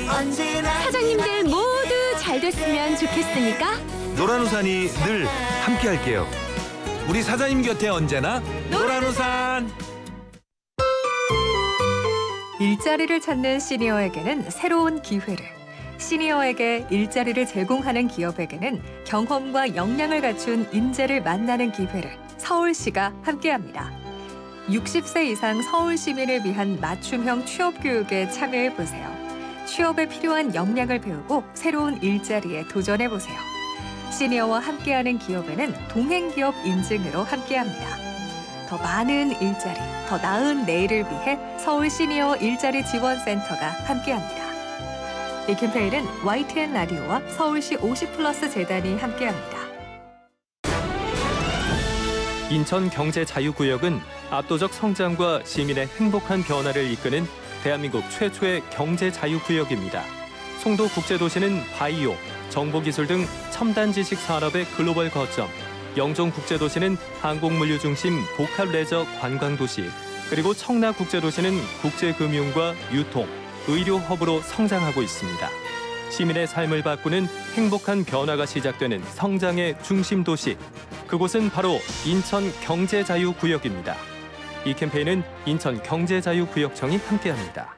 사장님들 모두 잘 됐으면 좋겠으니까 노란 우산이 늘 함께할게요. 우리 사장님 곁에 언제나 노란 우산. 일자리를 찾는 시니어에게는 새로운 기회를, 시니어에게 일자리를 제공하는 기업에게는 경험과 역량을 갖춘 인재를 만나는 기회를 서울시가 함께합니다. 60세 이상 서울 시민을 위한 맞춤형 취업 교육에 참여해 보세요. 취업에 필요한 역량을 배우고 새로운 일자리에 도전해 보세요. 시니어와 함께하는 기업에는 동행기업 인증으로 함께합니다. 더 많은 일자리, 더 나은 내일을 위해 서울 시니어 일자리 지원센터가 함께합니다. 이 캠페인은 YTN 라디오와 서울시 50플러스 재단이 함께합니다. 인천 경제자유구역은 압도적 성장과 시민의 행복한 변화를 이끄는 대한민국 최초의 경제자유구역입니다. 송도국제도시는 바이오, 정보기술 등 첨단 지식 산업의 글로벌 거점, 영종국제도시는 항공물류 중심 복합 레저 관광도시, 그리고 청라국제도시는 국제금융과 유통, 의료 허브로 성장하고 있습니다. 시민의 삶을 바꾸는 행복한 변화가 시작되는 성장의 중심 도시, 그곳은 바로 인천 경제자유구역입니다. 이 캠페인은 인천 경제자유구역청이 함께합니다.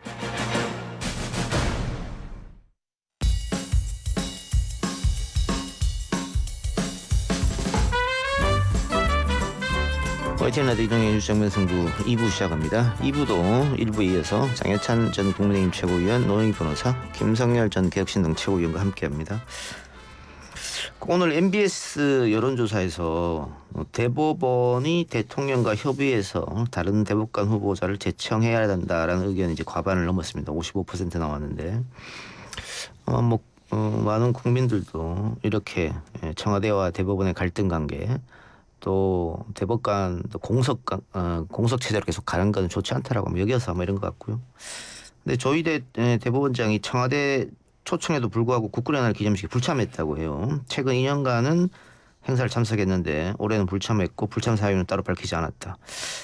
YTN 라디오 이동의 뉴스 정면 승부 2부 시작합니다. 2부도 1부에 이어서 장해찬 전 국민의힘 최고위원, 노영희 변호사, 김성열 전 개혁신당 최고위원과 함께합니다. 오늘 MBS 여론조사에서 대법원이 대통령과 협의해서 다른 대법관 후보자를 제청해야 된다라는 의견이 이제 과반을 넘었습니다. 55% 나왔는데 많은 국민들도 이렇게 청와대와 대법원의 갈등 관계, 또 대법관 공석 체제로 계속 가는 건 좋지 않다라고 여겨서 이런 것 같고요. 근데 조희대 대법원장이 청와대 초청에도 불구하고 국군의 기념식에 불참했다고 해요. 최근 2년간은 행사를 참석했는데 올해는 불참했고 불참 사유는 따로 밝히지 않았다.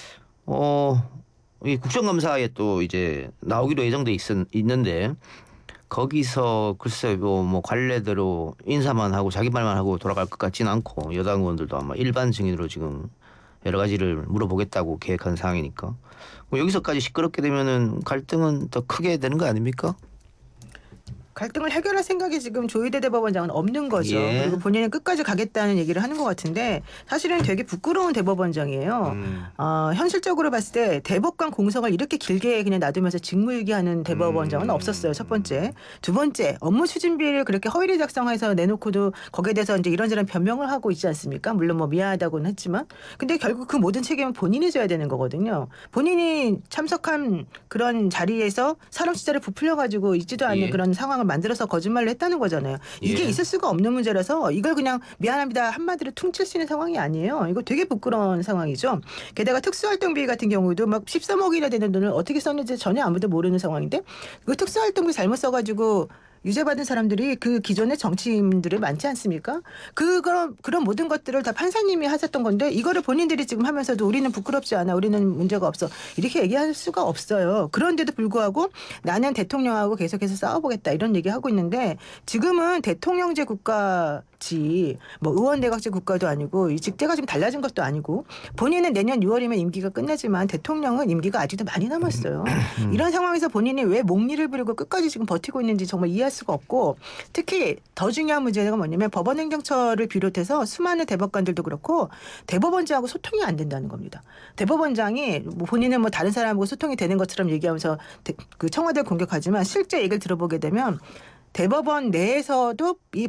이 국정감사에 또 이제 나오기로 예정돼 있는데 거기서 글쎄 뭐 관례대로 인사만 하고 자기 말만 하고 돌아갈 것 같지는 않고 여당 의원들도 아마 일반 증인으로 지금 여러 가지를 물어보겠다고 계획한 상황이니까 여기서까지 시끄럽게 되면은 갈등은 더 크게 되는 거 아닙니까? 갈등을 해결할 생각이 지금 조희대 대법원장은 없는 거죠. 예. 그리고 본인은 끝까지 가겠다는 얘기를 하는 것 같은데 사실은 되게 부끄러운 대법원장이에요. 현실적으로 봤을 때 대법관 공석을 이렇게 길게 그냥 놔두면서 직무유기하는 대법원장은 없었어요. 첫 번째. 두 번째, 업무 추진비를 그렇게 허위를 작성해서 내놓고도 거기에 대해서 이제 이런저런 변명을 하고 있지 않습니까? 물론 뭐 미안하다고는 했지만. 근데 결국 그 모든 책임은 본인이 져야 되는 거거든요. 본인이 참석한 그런 자리에서 사람 숫자를 부풀려가지고 있지도 않는 그런 상황을 만들어서 거짓말을 했다는 거잖아요. 이게 있을 수가 없는 문제라서 이걸 그냥 미안합니다 한마디로 퉁칠 수 있는 상황이 아니에요. 이거 되게 부끄러운 상황이죠. 게다가 특수활동비 같은 경우도 막 13억이나 되는 돈을 어떻게 썼는지 전혀 아무도 모르는 상황인데 그 특수활동비 잘못 써가지고 유죄받은 사람들이 그 기존의 정치인들이 많지 않습니까? 그런 모든 것들을 다 판사님이 하셨던 건데 이거를 본인들이 지금 하면서도 우리는 부끄럽지 않아, 우리는 문제가 없어 이렇게 얘기할 수가 없어요. 그런데도 불구하고 나는 대통령하고 계속해서 싸워보겠다 이런 얘기하고 있는데 지금은 대통령제 국가지 뭐 의원 내각제 국가도 아니고 이 직제가 좀 달라진 것도 아니고 본인은 내년 6월이면 임기가 끝나지만 대통령은 임기가 아직도 많이 남았어요. 이런 상황에서 본인이 왜 목리를 부리고 끝까지 지금 버티고 있는지 정말 이해할 수가 없고 특히 더 중요한 문제가 뭐냐면 법원행정처를 비롯해서 수많은 대법관들도 그렇고 대법원장하고 소통이 안 된다는 겁니다. 대법원장이 뭐 본인은 뭐 다른 사람하고 소통이 되는 것처럼 얘기하면서 그 청와대를 공격하지만 실제 얘기를 들어보게 되면 대법원 내에서도 이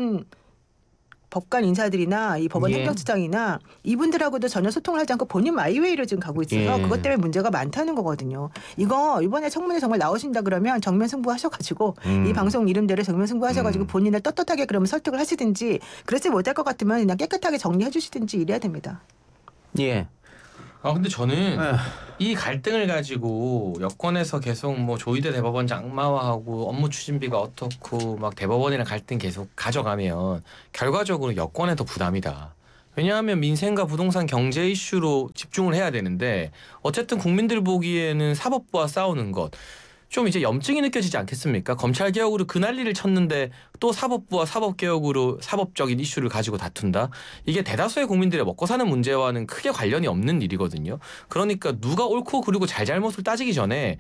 법관 인사들이나 이 법원 행정처장이나 이분들하고도 전혀 소통을 하지 않고 본인 마이웨이로 지금 가고 있어서 그것 때문에 문제가 많다는 거거든요. 이거 이번에 청문회 정말 나오신다 그러면 정면 승부하셔가지고 이 방송 이름대로 정면 승부하셔가지고 본인을 떳떳하게 그러면 설득을 하시든지 그렇지 못할 것 같으면 그냥 깨끗하게 정리해 주시든지 이래야 됩니다. 예. 근데 저는 이 갈등을 가지고 여권에서 계속 뭐 조희대 대법원 장마화하고 업무 추진비가 어떻고 막 대법원이랑 갈등 계속 가져가면 결과적으로 여권에 더 부담이다. 왜냐하면 민생과 부동산 경제 이슈로 집중을 해야 되는데 어쨌든 국민들 보기에는 사법부와 싸우는 것 좀 이제 염증이 느껴지지 않겠습니까? 검찰 개혁으로 그 난리를 쳤는데 또 사법부와 사법 개혁으로 사법적인 이슈를 가지고 다툰다. 이게 대다수의 국민들의 먹고 사는 문제와는 크게 관련이 없는 일이거든요. 그러니까 누가 옳고 그리고 잘잘못을 따지기 전에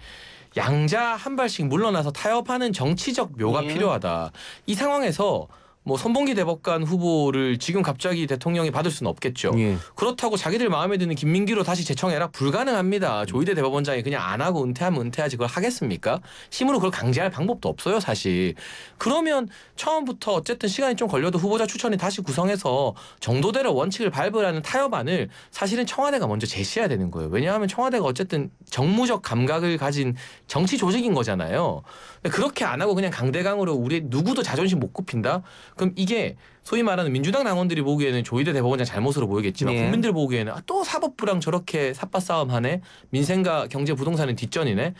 양자 한 발씩 물러나서 타협하는 정치적 묘가 필요하다. 이 상황에서 뭐 손봉기 대법관 후보를 지금 갑자기 대통령이 받을 수는 없겠죠. 예. 그렇다고 자기들 마음에 드는 김민기로 다시 재청해라? 불가능합니다. 조희대 대법원장이 그냥 안 하고 은퇴하면 은퇴하지 그걸 하겠습니까? 힘으로 그걸 강제할 방법도 없어요, 사실. 그러면 처음부터 어쨌든 시간이 좀 걸려도 후보자 추천이 다시 구성해서 정도대로 원칙을 밟으라는 타협안을 사실은 청와대가 먼저 제시해야 되는 거예요. 왜냐하면 청와대가 어쨌든 정무적 감각을 가진 정치 조직인 거잖아요. 그렇게 안 하고 그냥 강대강으로 우리 누구도 자존심 못 굽힌다? 그럼 이게 소위 말하는 민주당 당원들이 보기에는 조희대 대법원장 잘못으로 보이겠지만 국민들 보기에는 또 사법부랑 저렇게 삿바싸움하네. 민생과 경제 부동산은 뒷전이네.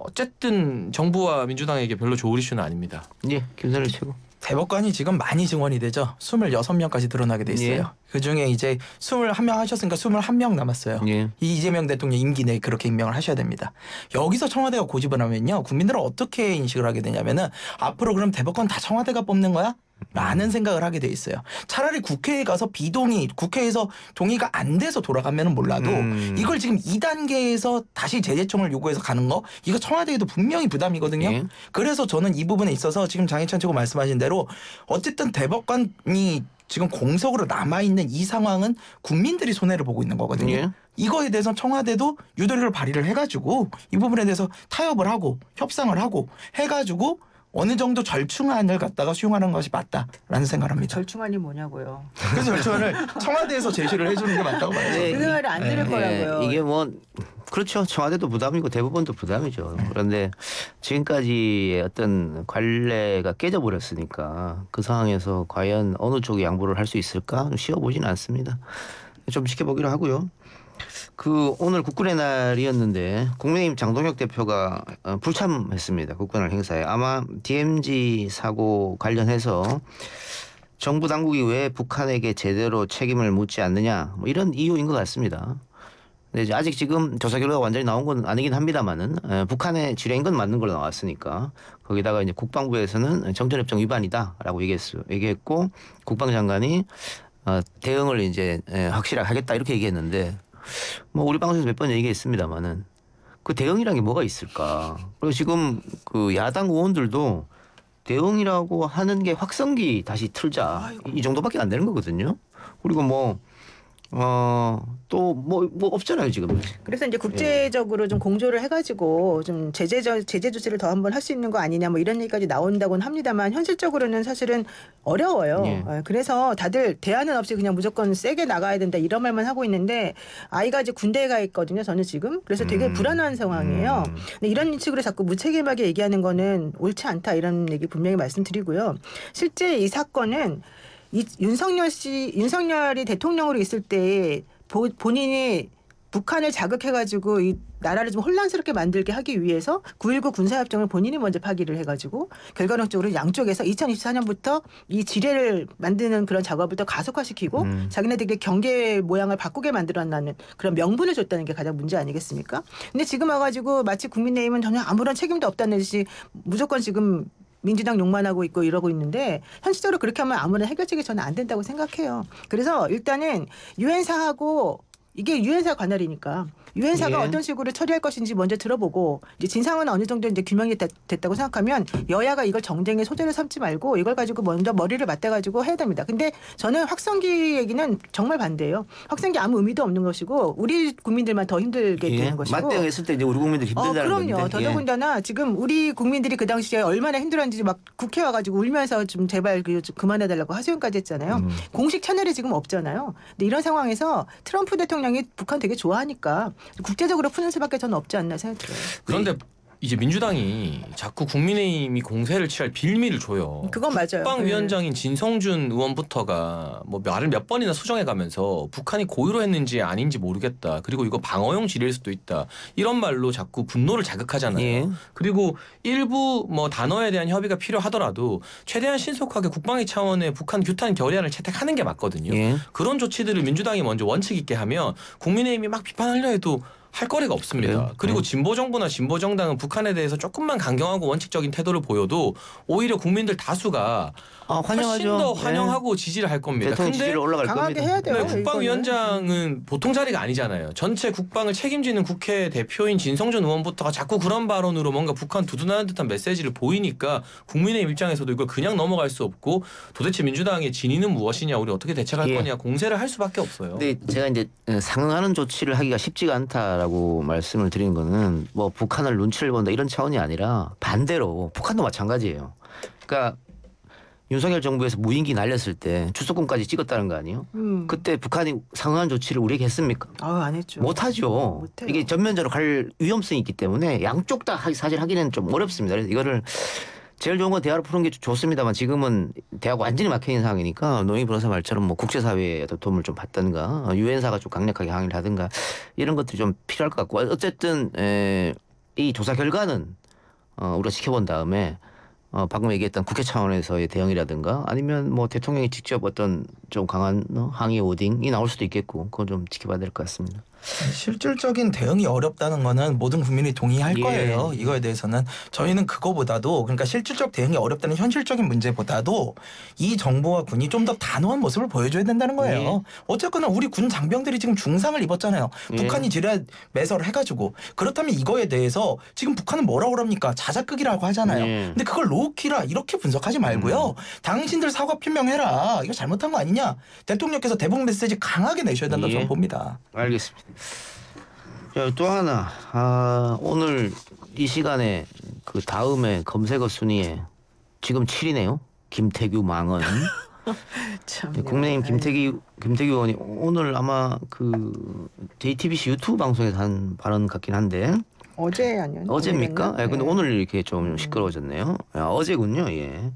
어쨌든 정부와 민주당에게 별로 좋을 이슈는 아닙니다. 예, 김선일 최고. 대법관이 지금 많이 증원이 되죠. 26명까지 드러나게 돼 있어요. 예. 그중에 이제 21명 하셨으니까 21명 남았어요. 예. 이 이재명 대통령 임기 내에 그렇게 임명을 하셔야 됩니다. 여기서 청와대가 고집을 하면요. 국민들은 어떻게 인식을 하게 되냐면은 앞으로 그럼 대법관 다 청와대가 뽑는 거야? 라는 생각을 하게 돼 있어요. 차라리 국회에 가서 비동의, 국회에서 동의가 안 돼서 돌아가면 몰라도 이걸 지금 2단계에서 다시 재재청을 요구해서 가는 거 이거 청와대에도 분명히 부담이거든요. 예. 그래서 저는 이 부분에 있어서 지금 장희찬 최고 말씀하신 대로 어쨌든 대법관이 지금 공석으로 남아있는 이 상황은 국민들이 손해를 보고 있는 거거든요. 예. 이거에 대해서 청와대도 유도리를 발휘를 해가지고 이 부분에 대해서 타협을 하고 협상을 하고 해가지고 어느 정도 절충안을 갖다가 수용하는 것이 맞다라는 생각을 합니다. 절충안이 뭐냐고요. 그래서 절충안을 청와대에서 제시를 해주는 게 맞다고 봐요. 그 말을 안 들을 거라고요. 이게 뭐 그렇죠. 청와대도 부담이고 대법원도 부담이죠. 그런데 지금까지의 어떤 관례가 깨져버렸으니까 그 상황에서 과연 어느 쪽이 양보를 할 수 있을까 쉬워 보지는 않습니다. 좀 지켜보기로 하고요. 오늘 국군의 날이었는데 국민의힘 장동혁 대표가 불참했습니다. 국군의 행사에. 아마 DMZ 사고 관련해서 정부 당국이 왜 북한에게 제대로 책임을 묻지 않느냐 뭐 이런 이유인 것 같습니다. 근데 이제 아직 지금 조사 결과가 완전히 나온 건 아니긴 합니다만은 북한의 지령인 건 맞는 걸로 나왔으니까 거기다가 이제 국방부에서는 정전협정 위반이다라고 얘기했고 국방장관이 대응을 이제 확실하게 하겠다 이렇게 얘기했는데 뭐 우리 방송에서 몇 번 얘기했습니다만은 그 대응이란 게 뭐가 있을까? 그리고 지금 그 야당 의원들도 대응이라고 하는 게 확성기 다시 틀자 이 정도밖에 안 되는 거거든요. 그리고 또 뭐 없잖아요 지금. 그래서 이제 국제적으로 좀 공조를 해가지고 좀 제재 조치를 더 한번 할 수 있는 거 아니냐 뭐 이런 얘기까지 나온다고는 합니다만 현실적으로는 사실은 어려워요. 그래서 다들 대안은 없이 그냥 무조건 세게 나가야 된다 이런 말만 하고 있는데 아이가 이제 군대에 가 있거든요. 저는 지금 그래서 되게 불안한 상황이에요. 근데 이런 식으로 자꾸 무책임하게 얘기하는 거는 옳지 않다 이런 얘기 분명히 말씀드리고요. 실제 이 사건은 윤석열이 대통령으로 있을 때 본인이 북한을 자극해가지고 이 나라를 좀 혼란스럽게 만들게 하기 위해서 9.19 군사협정을 본인이 먼저 파기를 해가지고 결과론적으로 양쪽에서 2024년부터 이 지뢰를 만드는 그런 작업을 더 가속화시키고 자기네들에게 경계 모양을 바꾸게 만들어놨는 그런 명분을 줬다는 게 가장 문제 아니겠습니까? 근데 지금 와가지고 마치 국민의힘은 전혀 아무런 책임도 없다는 듯이 무조건 지금 민주당 욕만 하고 있고 이러고 있는데 현실적으로 그렇게 하면 아무런 해결책이 저는 안 된다고 생각해요. 그래서 일단은 유엔사하고 이게 유엔사 관할이니까 유엔사가 어떤 식으로 처리할 것인지 먼저 들어보고 이제 진상은 어느 정도 이제 규명이 됐다고 생각하면 여야가 이걸 정쟁의 소재로 삼지 말고 이걸 가지고 먼저 머리를 맞대가지고 해야 됩니다. 근데 저는 확성기 얘기는 정말 반대예요. 확성기 아무 의미도 없는 것이고 우리 국민들만 더 힘들게 되는 것이고. 맞대응했을 때 이제 우리 국민들 힘들다는 건데. 그럼요. 더더군다나 지금 우리 국민들이 그 당시에 얼마나 힘들었는지 막 국회 와가지고 울면서 좀 제발 좀 그만해달라고 하소연까지 했잖아요. 공식 채널이 지금 없잖아요. 근데 이런 상황에서 트럼프 대통령이 북한 되게 좋아하니까 국제적으로 푸는 수밖에 저는 없지 않나 생각해요. 그런데 이제 민주당이 자꾸 국민의힘이 공세를 취할 빌미를 줘요. 그건 맞아요. 국방위원장인 진성준 의원부터가 뭐 말을 몇 번이나 수정해가면서 북한이 고의로 했는지 아닌지 모르겠다. 그리고 이거 방어용 지뢰일 수도 있다. 이런 말로 자꾸 분노를 자극하잖아요. 그리고 일부 뭐 단어에 대한 협의가 필요하더라도 최대한 신속하게 국방위 차원의 북한 규탄 결의안을 채택하는 게 맞거든요. 그런 조치들을 민주당이 먼저 원칙 있게 하면 국민의힘이 막 비판하려 해도 할 거리가 없습니다. 그래요? 그리고 진보 정부나 진보 정당은 북한에 대해서 조금만 강경하고 원칙적인 태도를 보여도 오히려 국민들 다수가 훨씬 환영하죠. 더 환영하고 지지를 할 겁니다. 대통령 지지를 올라갈 강하게 겁니다. 해야 돼요. 네, 국방위원장은 보통 자리가 아니잖아요. 전체 국방을 책임지는 국회 대표인 진성준 의원부터가 자꾸 그런 발언으로 뭔가 북한 두둔하는 듯한 메시지를 보이니까 국민의 입장에서도 이걸 그냥 넘어갈 수 없고 도대체 민주당의 진위는 무엇이냐, 우리 어떻게 대책할 예. 거냐 공세를 할 수밖에 없어요. 근데 제가 이제 상응하는 조치를 하기가 쉽지가 않다라고 말씀을 드리는 거는 뭐 북한을 눈치를 본다 이런 차원이 아니라 반대로 북한도 마찬가지예요. 그러니까 윤석열 정부에서 무인기 날렸을 때 주소권까지 찍었다는 거 아니에요? 그때 북한이 상응한 조치를 우리에게 했습니까? 안 했죠. 못하죠. 못해요. 이게 전면적으로 갈 위험성이 있기 때문에 양쪽 다 사실 하기는 좀 어렵습니다. 그래서 이거를 제일 좋은 건 대화로 푸는 게 좋습니다만 지금은 대화가 완전히 막혀 있는 상황이니까 노영희 변호사 말처럼 뭐 국제사회에 도움을 좀 받든가 유엔사가 좀 강력하게 항의를 하든가 이런 것들이 좀 필요할 것 같고 어쨌든 이 조사 결과는 우리가 지켜본 다음에 방금 얘기했던 국회 차원에서의 대응이라든가 아니면 뭐 대통령이 직접 어떤 좀 강한 항의 오딩이 나올 수도 있겠고 그건 좀 지켜봐야 될 것 같습니다. 실질적인 대응이 어렵다는 거는 모든 국민이 동의할 예. 거예요. 이거에 대해서는 저희는 그거보다도 그러니까 실질적 대응이 어렵다는 현실적인 문제보다도 이 정부와 군이 좀 더 단호한 모습을 보여줘야 된다는 거예요. 예. 어쨌거나 우리 군 장병들이 지금 중상을 입었잖아요. 예. 북한이 지뢰 매설을 해가지고 그렇다면 이거에 대해서 지금 북한은 뭐라고 그럽니까? 자작극이라고 하잖아요. 예. 근데 그걸 로우키라 이렇게 분석하지 말고요. 당신들 사과 표명해라. 이거 잘못한 거 아니냐? 대통령께서 대북 메시지 강하게 내셔야 된다고 예. 저는 봅니다. 알겠습니다. 또 하나 오늘 이 시간에 그 다음에 검색어 순위에 지금 7위네요. 김태규 망언. 참. 국민의힘 김태규 의원이 오늘 아마 그 JTBC 유튜브 방송에서 한 발언 같긴 한데 어제 아니었나? 어제입니까? 오늘이었나? 근데 오늘 이렇게 좀 시끄러워졌네요. 어제군요. 예.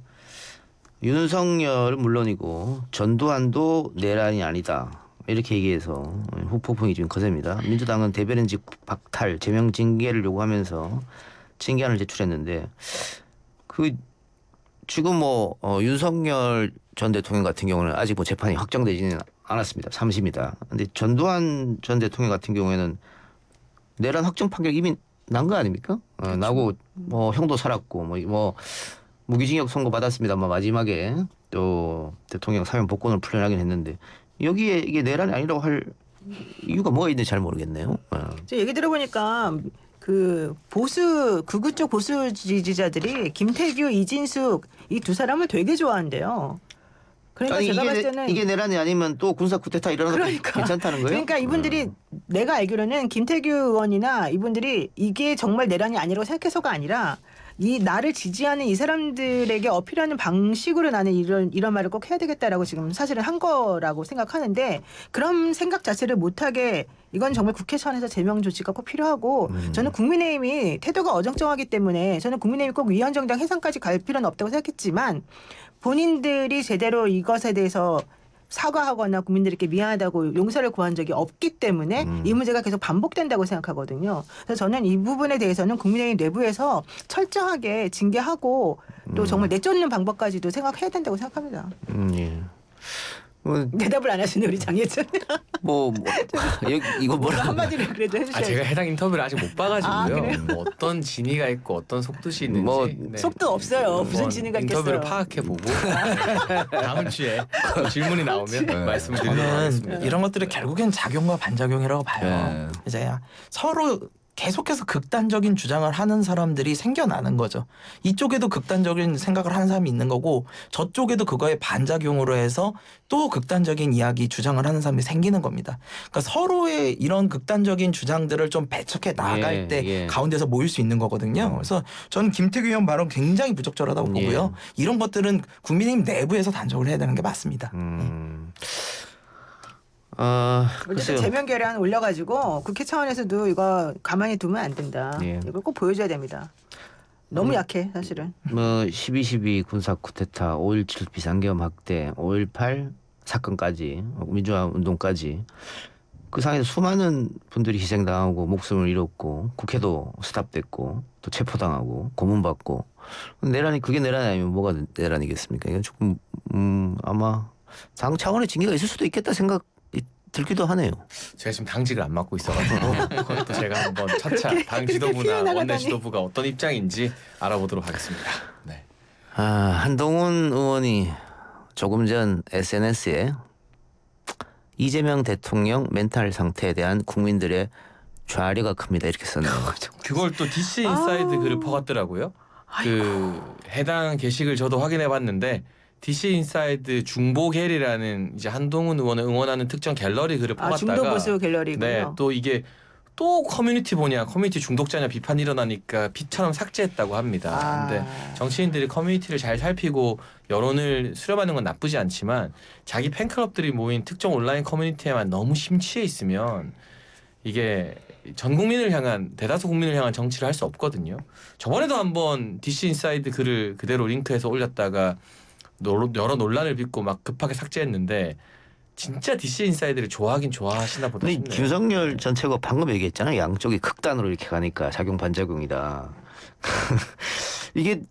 윤석열은 물론이고 전두환도 내란이 아니다. 이렇게 얘기해서 후폭풍이 지금 거셉니다. 민주당은 대변인직 박탈, 제명 징계를 요구하면서 징계안을 제출했는데 그 지금 뭐 윤석열 전 대통령 같은 경우는 아직 뭐 재판이 확정되지는 않았습니다. 3심이다. 근데 전두환 전 대통령 같은 경우에는 내란 확정 판결 이미 난 거 아닙니까? 나고 뭐 형도 살았고 뭐 무기징역 선고 받았습니다만 마지막에 또 대통령 사면 복권을 풀려나긴 했는데 여기에 이게 내란이 아니라고 할 이유가 뭐가 있는지 잘 모르겠네요. 저 얘기 들어보니까 그 극우 쪽 보수 지지자들이 김태규, 이진숙 이 두 사람을 되게 좋아한대요. 그러니까 아니, 제가 봤을 때는 이게 내란이 아니면 또 군사 쿠데타 일어나도 그러니까. 괜찮다는 거예요? 그러니까 이분들이 내가 알기로는 김태규 의원이나 이분들이 이게 정말 내란이 아니라고 생각해서가 아니라 이 나를 지지하는 이 사람들에게 어필하는 방식으로 나는 이런 말을 꼭 해야 되겠다라고 지금 사실은 한 거라고 생각하는데 그런 생각 자체를 못하게 이건 정말 국회 차원에서 제명 조치가 꼭 필요하고 저는 국민의힘이 태도가 어정쩡하기 때문에 저는 국민의힘이 꼭 위헌정당 해산까지 갈 필요는 없다고 생각했지만 본인들이 제대로 이것에 대해서 사과하거나 국민들에게 미안하다고 용서를 구한 적이 없기 때문에 이 문제가 계속 반복된다고 생각하거든요. 그래서 저는 이 부분에 대해서는 국민의힘 내부에서 철저하게 징계하고 또 정말 내쫓는 방법까지도 생각해야 된다고 생각합니다. 예. 대답을 안 하시네 우리 장예준. 이거 뭐라 한마디로 그래도 해주셔야죠. 제가 해당 인터뷰를 아직 못 봐가지고요. 그래요? 뭐 어떤 진위가 있고 어떤 속뜻이 있는지 뭐 속도 없어요. 무슨 진위가 인터뷰를 있겠어요. 파악해보고 다음 주에 질문이 나오면 말씀을 드리도록 저는 하겠습니다. 이런 것들이 결국엔 작용과 반작용이라고 봐요. 이제 서로 계속해서 극단적인 주장을 하는 사람들이 생겨나는 거죠. 이쪽에도 극단적인 생각을 하는 사람이 있는 거고 저쪽에도 그거에 반작용으로 해서 또 극단적인 이야기 주장을 하는 사람이 생기는 겁니다. 그러니까 서로의 이런 극단적인 주장들을 좀 배척해 나갈 때 가운데서 모일 수 있는 거거든요. 그래서 저는 김태규 의원 발언 굉장히 부적절하다고 보고요. 이런 것들은 국민의힘 내부에서 단속을 해야 되는 게 맞습니다. 어쨌든 제명 결의안 올려가지고 국회 차원에서도 이거 가만히 두면 안 된다. 이걸 꼭 보여줘야 됩니다. 너무 약해 사실은. 12.12 군사 쿠데타, 5.17 비상계엄 확대, 5.18 사건까지 민주화 운동까지 그 상에서 수많은 분들이 희생당하고 목숨을 잃었고 국회도 스탑됐고 또 체포당하고 고문받고 내란이 그게 내란이 아니면 뭐가 내란이겠습니까? 이건 조금 아마 당 차원의 징계가 있을 수도 있겠다 생각 들기도 하네요. 제가 지금 당직을 안 맡고 있어가지고 그것도 제가 한번 차차 당 지도부나 원내 지도부가 어떤 입장인지 알아보도록 하겠습니다. 네. 한동훈 의원이 조금 전 SNS에 이재명 대통령 멘탈 상태에 대한 국민들의 좌려가 큽니다 이렇게 썼네요. 그걸 또 DC 인사이드 글을 퍼갔더라고요. 그 해당 게시글 저도 확인해봤는데 DC 인사이드 중보갤이라는 이제 한동훈 의원을 응원하는 특정 갤러리 글을 퍼갔다가 중도보수 갤러리군요. 네, 또 이게 또 커뮤니티 커뮤니티 중독자냐 비판이 일어나니까 빛처럼 삭제했다고 합니다. 근데 정치인들이 커뮤니티를 잘 살피고 여론을 수렴하는 건 나쁘지 않지만 자기 팬클럽들이 모인 특정 온라인 커뮤니티에만 너무 심취해 있으면 이게 전 국민을 향한 대다수 국민을 향한 정치를 할 수 없거든요. 저번에도 한번 DC 인사이드 글을 그대로 링크해서 올렸다가 여러 논란을 빚고 막 급하게 삭제했는데 진짜 DC 인사이드를 좋아하긴 좋아하시나 보다 싶네요. 김성열 전 최고 방금 얘기했잖아요. 양쪽이 극단으로 이렇게 가니까 작용 반작용이다. 이게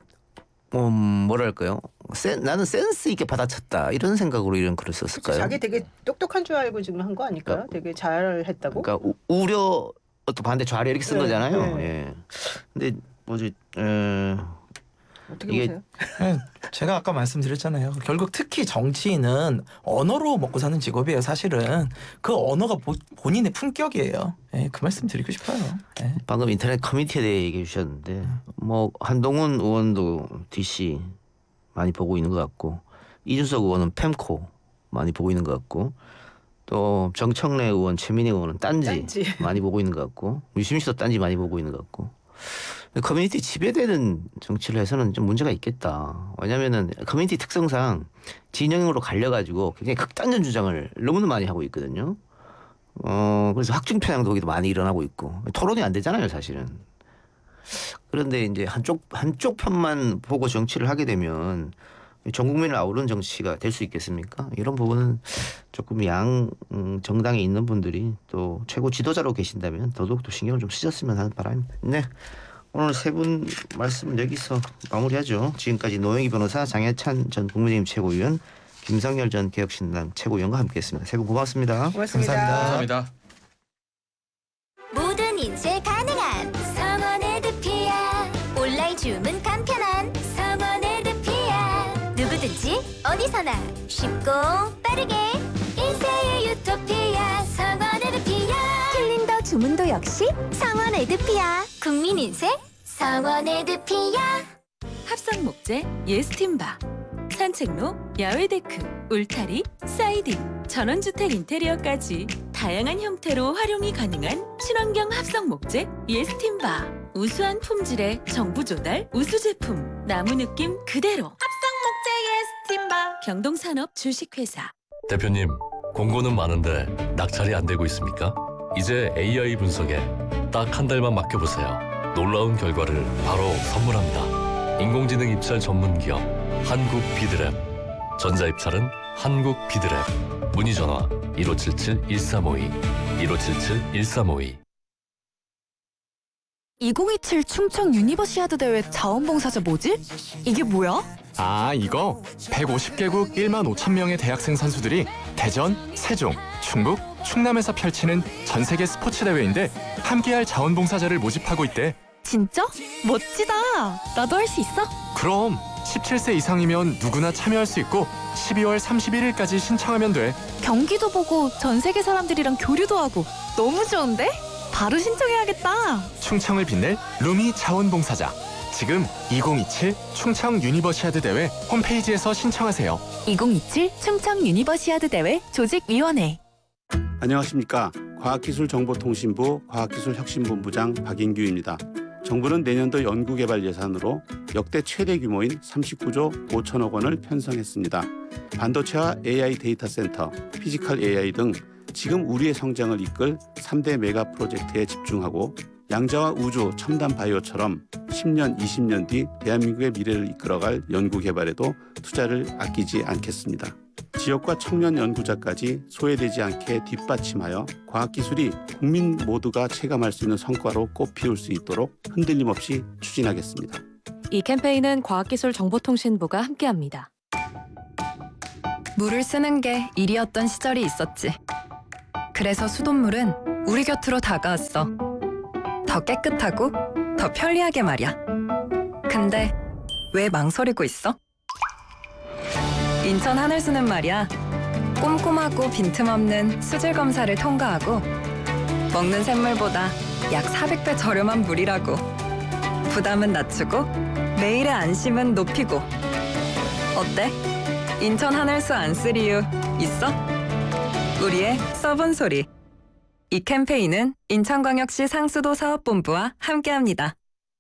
뭐랄까요? 나는 센스 있게 받아쳤다 이런 생각으로 이런 글을 썼을까요? 자기 되게 똑똑한 줄 알고 지금 한 거 아닐까요? 되게 잘했다고? 그러니까 우려 또 반대 좌려 이렇게 쓴 거잖아요. 네. 예. 근데 뭐지? 어떻게 이게 보세요? 제가 아까 말씀드렸잖아요. 결국 특히 정치인은 언어로 먹고 사는 직업이에요. 사실은 그 언어가 본인의 품격이에요. 예, 그 말씀 드리고 싶어요. 예. 방금 인터넷 커뮤니티에 대해 얘기해 주셨는데 뭐 한동훈 의원도 DC 많이 보고 있는 것 같고 이준석 의원은 펜코 많이 보고 있는 것 같고 또 정청래 의원, 최민희 의원은 딴지 많이 보고 있는 것 같고 유시민 씨도 딴지 많이 보고 있는 것 같고 커뮤니티 지배되는 정치를 해서는 좀 문제가 있겠다. 왜냐면은 커뮤니티 특성상 진영으로 갈려가지고 굉장히 극단적 주장을 너무나 많이 하고 있거든요. 그래서 확증 편향도 거기도 많이 일어나고 있고 토론이 안 되잖아요, 사실은. 그런데 이제 한쪽 편만 보고 정치를 하게 되면 전 국민을 아우르는 정치가 될 수 있겠습니까? 이런 부분은 조금 정당에 있는 분들이 또 최고 지도자로 계신다면 더더욱더 신경을 좀 쓰셨으면 하는 바람입니다. 네. 오늘 세 분 말씀 여기서 마무리하죠. 지금까지 노영희 변호사, 장해찬 전 국민의힘 최고위원, 김성열 전 개혁신당 최고위원과 함께했습니다. 세 분 고맙습니다. 고맙습니다. 감사합니다. 모든 인쇄 가능한 성원 에드피아. 온라인 주문 간편한 성원 에드피아. 누구든지 어디서나 쉽고 빠르게 인쇄의 유토피아 성원 에드피아. 캘린더 주문도 역시 성원 에드피아. 국민 인쇄 성원 에드피아. 합성 목재 예스팀바, 산책로, 야외 데크, 울타리, 사이딩, 전원주택 인테리어까지 다양한 형태로 활용이 가능한 친환경 합성 목재 예스팀바. 우수한 품질의 정부 조달 우수 제품, 나무 느낌 그대로. 합성 목재 예스팀바. 경동산업 주식회사. 대표님, 공고는 많은데 낙찰이 안 되고 있습니까? 이제 AI 분석에 딱 한 달만 맡겨보세요. 놀라운 결과를 바로 선물합니다. 인공지능 입찰 전문기업 한국 비드랩. 전자입찰은 한국 비드랩. 문의 전화 1577-1352 1577-1352. 2027 충청 유니버시아드 대회 자원봉사자 뭐지? 이게 뭐야? 아, 이거 150개국 1만 5천 명의 대학생 선수들이 대전, 세종, 충북, 충남에서 펼치는 전 세계 스포츠 대회인데 함께할 자원봉사자를 모집하고 있대. 진짜? 멋지다. 나도 할 수 있어? 그럼 17세 이상이면 누구나 참여할 수 있고 12월 31일까지 신청하면 돼. 경기도 보고 전 세계 사람들이랑 교류도 하고 너무 좋은데? 바로 신청해야겠다. 충청을 빛낼 루미 자원봉사자. 지금 2027 충청 유니버시아드 대회 홈페이지에서 신청하세요. 2027 충청 유니버시아드 대회 조직위원회. 안녕하십니까. 과학기술정보통신부 과학기술혁신본부장 박인규입니다. 정부는 내년도 연구개발 예산으로 역대 최대 규모인 39조 5천억 원을 편성했습니다. 반도체와 AI 데이터 센터, 피지컬 AI 등 지금 우리의 성장을 이끌 3대 메가 프로젝트에 집중하고 양자와 우주, 첨단 바이오처럼 10년, 20년 뒤 대한민국의 미래를 이끌어갈 연구개발에도 투자를 아끼지 않겠습니다. 지역과 청년 연구자까지 소외되지 않게 뒷받침하여 과학기술이 국민 모두가 체감할 수 있는 성과로 꽃피울 수 있도록 흔들림 없이 추진하겠습니다. 이 캠페인은 과학기술정보통신부가 함께합니다. 물을 쓰는 게 일이었던 시절이 있었지. 그래서 수돗물은 우리 곁으로 다가왔어. 더 깨끗하고 더 편리하게 말이야. 근데 왜 망설이고 있어? 인천 하늘수는 말이야. 꼼꼼하고 빈틈없는 수질 검사를 통과하고 먹는 샘물보다 약 400배 저렴한 물이라고. 부담은 낮추고 매일의 안심은 높이고. 어때? 인천 하늘수 안 쓸 이유 있어? 우리의 써본 소리. 이 캠페인은 인천광역시 상수도 사업본부와 함께합니다.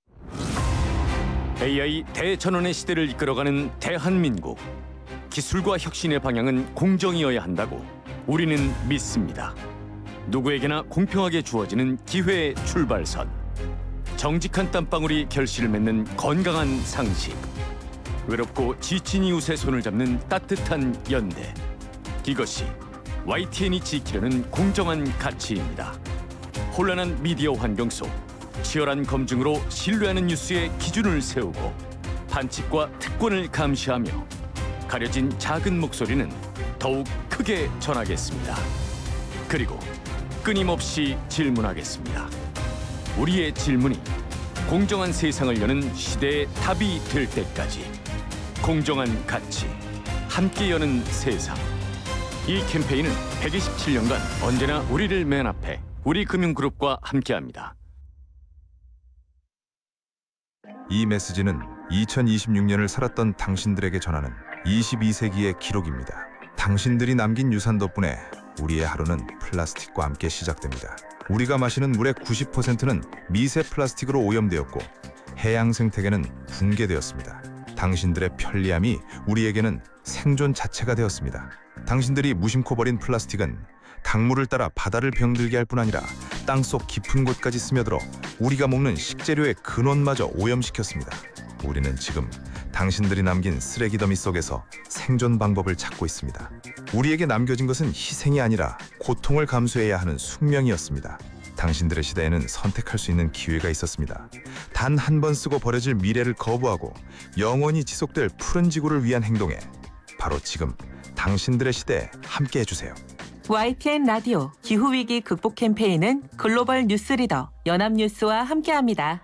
AI 대전환의 시대를 이끌어가는 대한민국. 기술과 혁신의 방향은 공정이어야 한다고 우리는 믿습니다. 누구에게나 공평하게 주어지는 기회의 출발선. 정직한 땀방울이 결실을 맺는 건강한 상식. 외롭고 지친 이웃의 손을 잡는 따뜻한 연대. 이것이 YTN이 지키려는 공정한 가치입니다. 혼란한 미디어 환경 속 치열한 검증으로 신뢰하는 뉴스의 기준을 세우고 반칙과 특권을 감시하며 가려진 작은 목소리는 더욱 크게 전하겠습니다. 그리고 끊임없이 질문하겠습니다. 우리의 질문이 공정한 세상을 여는 시대의 답이 될 때까지. 공정한 가치, 함께 여는 세상. 이 캠페인은 127년간 언제나 우리를 맨 앞에 우리금융그룹과 함께합니다. 이 메시지는 2026년을 살았던 당신들에게 전하는 22세기의 기록입니다. 당신들이 남긴 유산 덕분에 우리의 하루는 플라스틱과 함께 시작됩니다. 우리가 마시는 물의 90%는 미세 플라스틱으로 오염되었고 해양 생태계는 붕괴되었습니다. 당신들의 편리함이 우리에게는 생존 자체가 되었습니다. 당신들이 무심코 버린 플라스틱은 강물을 따라 바다를 병들게 할 뿐 아니라 땅속 깊은 곳까지 스며들어 우리가 먹는 식재료의 근원마저 오염시켰습니다. 우리는 지금 당신들이 남긴 쓰레기 더미 속에서 생존 방법을 찾고 있습니다. 우리에게 남겨진 것은 희생이 아니라 고통을 감수해야 하는 숙명이었습니다. 당신들의 시대에는 선택할 수 있는 기회가 있었습니다. 단 한 번 쓰고 버려질 미래를 거부하고 영원히 지속될 푸른 지구를 위한 행동에 바로 지금 당신들의 시대에 함께 해주세요. YTN 라디오 기후위기 극복 캠페인은 글로벌 뉴스리더 연합뉴스와 함께합니다.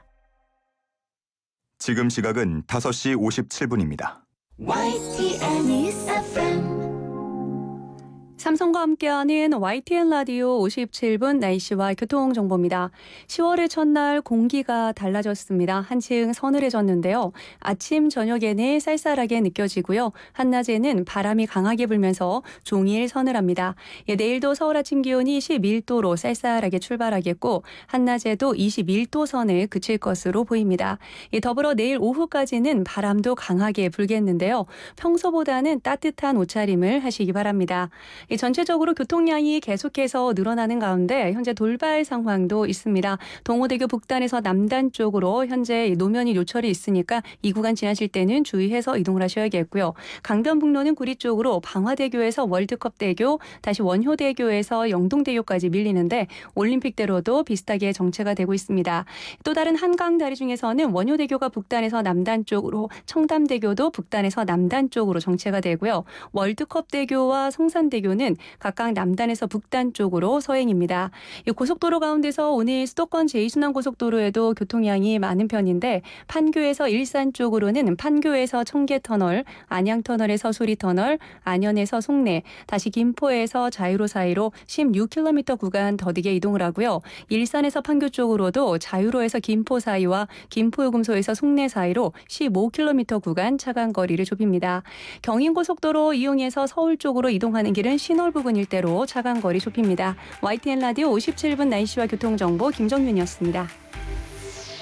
지금 시각은 5시 57분입니다. YTN News FM. 삼성과 함께하는 YTN 라디오 57분 날씨와 교통정보입니다. 10월의 첫날 공기가 달라졌습니다. 한층 서늘해졌는데요. 아침, 저녁에는 쌀쌀하게 느껴지고요. 한낮에는 바람이 강하게 불면서 종일 서늘합니다. 내일도 서울 아침 기온이 11도로 쌀쌀하게 출발하겠고 한낮에도 21도 선에 그칠 것으로 보입니다. 더불어 내일 오후까지는 바람도 강하게 불겠는데요. 평소보다는 따뜻한 옷차림을 하시기 바랍니다. 전체적으로 교통량이 계속해서 늘어나는 가운데 현재 돌발 상황도 있습니다. 동호대교 북단에서 남단 쪽으로 현재 노면이 요철이 있으니까 이 구간 지나실 때는 주의해서 이동을 하셔야겠고요. 강변북로는 구리 쪽으로 방화대교에서 월드컵대교, 다시 원효대교에서 영동대교까지 밀리는데 올림픽대로도 비슷하게 정체가 되고 있습니다. 또 다른 한강다리 중에서는 원효대교가 북단에서 남단 쪽으로, 청담대교도 북단에서 남단 쪽으로 정체가 되고요. 월드컵대교와 성산대교는 각각 남단에서 북단 쪽으로 서행입니다. 이 고속도로 가운데서 오늘 수도권 제2순환고속도로에도 교통량이 많은 편인데 판교에서 일산 쪽으로는 판교에서 청계터널, 안양터널에서 수리터널, 안현에서 송내, 다시 김포에서 자유로 사이로 16km 구간 더디게 이동을 하고요. 일산에서 판교 쪽으로도 자유로에서 김포 사이와 김포요금소에서 송내 사이로 15km 구간 차간 거리를 좁힙니다. 경인고속도로 이용해서 서울 쪽으로 이동하는 길은 신월 부근 일대로 차간 거리 좁힙니다. YTN 라디오 57분 날씨와 교통정보 김정윤이었습니다.